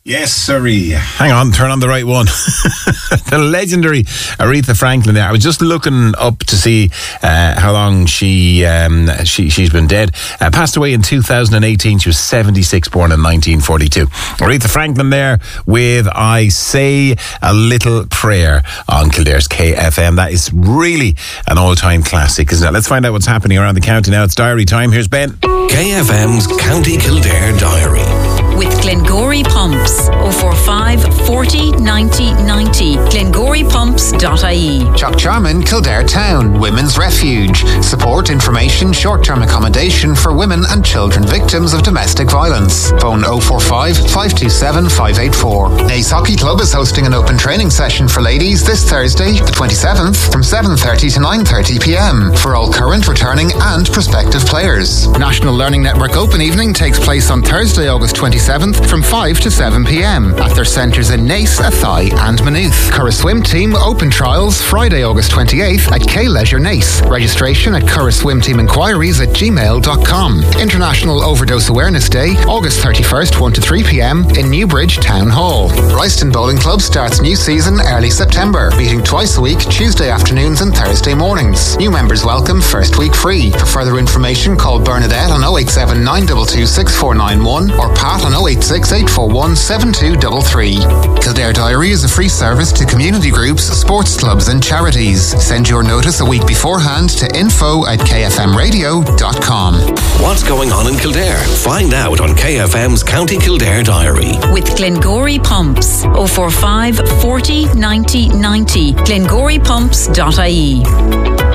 Yes, sirree. Hang on, turn on the right one. The legendary Aretha Franklin there. I was just looking up to see how long she's been dead. Passed away in 2018. She was 76, born in 1942. Aretha Franklin there with I Say a Little Prayer on Kildare's KFM. That is really an all-time classic, isn't it? Let's find out what's happening around the county now. It's diary time. Here's Ben. KFM's County Kildare Diary. With Glengory Pumps. 045 40 90 90. GlengoryPumps.ie. Chuck Charman, Kildare Town, Women's Refuge. Support, information, short-term accommodation for women and children victims of domestic violence. Phone 045 527 584. Naas Hockey Club is hosting an open training session for ladies this Thursday, the 27th, from 7:30 to 9:30 p.m. for all current, returning and prospective players. National Learning Network Open Evening takes place on Thursday, August 27th, from 5 to 7 p.m. at their centres in Naas, Athy and Maynooth. Curragh Swim Team Open Trials Friday, August 28th at K Leisure Naas. Registration at curraghswimteaminquiries@gmail.com. International Overdose Awareness Day, August 31st, 1 to 3 p.m. in Newbridge Town Hall. Royston Bowling Club starts new season early September, meeting twice a week, Tuesday afternoons and Thursday mornings. New members welcome, first week free. For further information, call Bernadette on 087 922 6491 or Pat on 086 841 7233. Kildare Diary is a free service to community groups, sports clubs and charities. Send your notice a week beforehand to info@kfmradio.com. What's going on in Kildare? Find out on KFM's County Kildare Diary. With Glengory Pumps. 045 40 90 90. GlengoryPumps.ie.